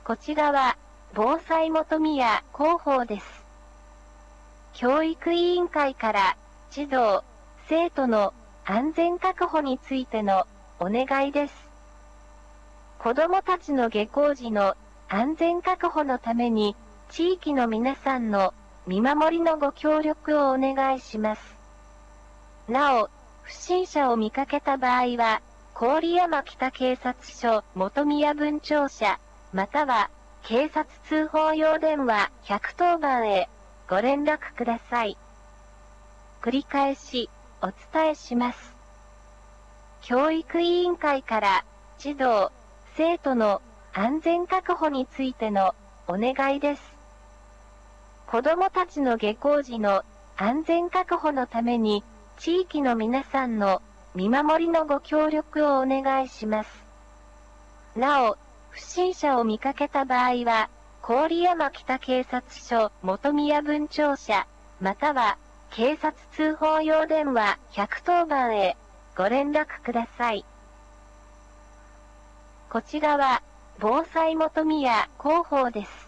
こちらは、防災本宮広報です。教育委員会から、児童、生徒の安全確保についてのお願いです。子供たちの下校時の安全確保のために、地域の皆さんの見守りのご協力をお願いします。なお、不審者を見かけた場合は、郡山北警察署本宮分庁舎、または、警察通報用電話110番へご連絡ください。繰り返しお伝えします。教育委員会から児童、生徒の安全確保についてのお願いです。子供たちの下校時の安全確保のために地域の皆さんの見守りのご協力をお願いします。なお、不審者を見かけた場合は、郡山北警察署本宮分庁舎、または、警察通報用電話110番へご連絡ください。こちらは、防災本宮広報です。